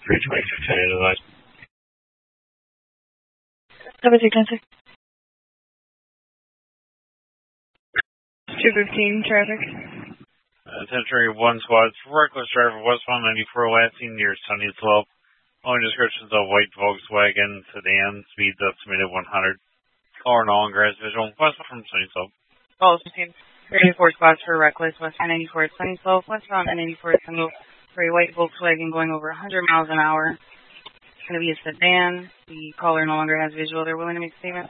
320, 7210. 215 traffic. Attention 1 squads, reckless driver westbound 94 last seen near Sunny Slope. Only descriptions of white Volkswagen sedan, speeds estimated 100. Car no longer has visual, westbound from Sunny Slope. All 15. 34 spots for reckless, westbound 94 at Sunny Slope, westbound 94 at Sunny Slope for a white Volkswagen going over 100 miles an hour. It's going to be a sedan. The caller no longer has visual. They're willing to make a statement.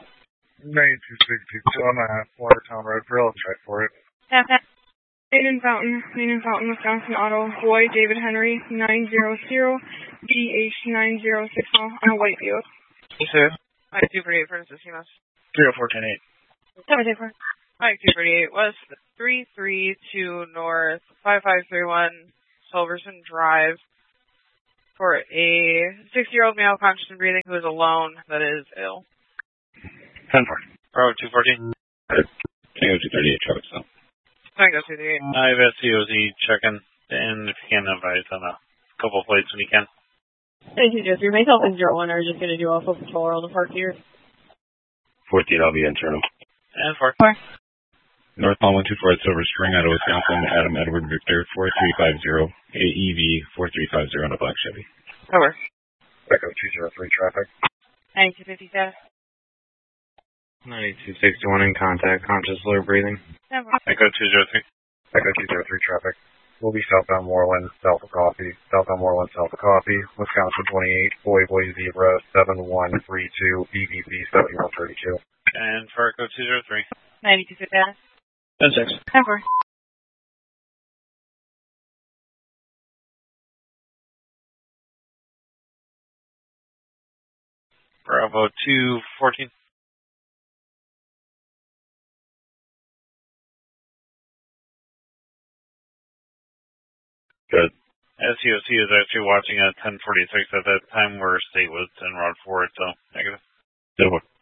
9262, Watertown Road Grill. Check for it. Main Fountain, Wisconsin Auto, boy, David Henry, 900BH9060 on a white Buick. Sir. Alright, 248 Furnaces, CMOS. 0410-8. 784. Alright, 248 West, 332 North, 5531 Silverson Drive for a 60-year-old male conscious and breathing who is alone that is ill. 10-4. Bravo 214. Tango 238, traffic stop. Tango 238. I have SCOZ checking, and if you can, advise on a couple of plates when you can. Thank you, Jeffrey. Myself and 01 are just going to do a full patrol around the park here. 14, I'll be internal. And 4. Northbound 124 at Silver Spring, out of Wisconsin, Adam Edward Victor, 4350, AEV 4350 on a black Chevy. Over. Echo 203 traffic. 9250 status. 9261 in contact, conscious, low breathing. Echo 203. Echo 203 traffic. We'll be southbound Moreland, south of Coffee. Southbound Moreland, south of Coffee. Wisconsin 28, Boy Zebra 7132, BBB 7132. And for Echo 203. 9250 status. 10-6. 10-4. Bravo 214. Good. SCOC is actually watching at 1046 at that time where state was en route for it, so negative. Good one.